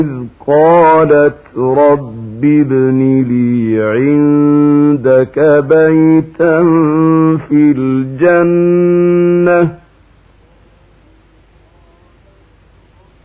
قالت رب ابن لي عندك بيتا في الجنة